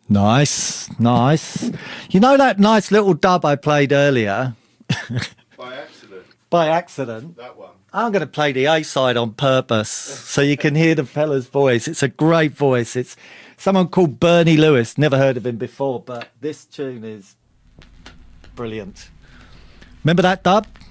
Nice, nice. You know that nice little dub I played earlier? By accident. By accident? That one. I'm going to play the A side on purpose so you can hear the fella's voice. It's a great voice. It's someone called Bernie Lewis. Never heard of him before, but this tune is brilliant. Remember that dub?